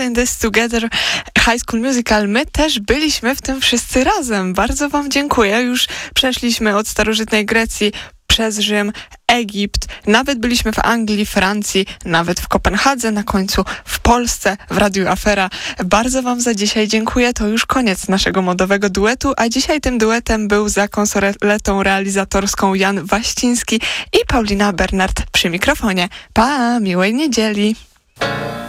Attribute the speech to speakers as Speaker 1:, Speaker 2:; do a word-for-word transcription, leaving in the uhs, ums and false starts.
Speaker 1: in This Together High School Musical. My też byliśmy w tym wszyscy razem. Bardzo wam dziękuję. Już przeszliśmy od starożytnej Grecji przez Rzym, Egipt, nawet byliśmy w Anglii, Francji, nawet w Kopenhadze, na końcu w Polsce, w Radiu Afera. Bardzo wam za dzisiaj dziękuję. To już koniec naszego modowego duetu, a dzisiaj tym duetem był za konsoletą realizatorską Jan Waściński i Paulina Bernard przy mikrofonie. Pa, miłej niedzieli!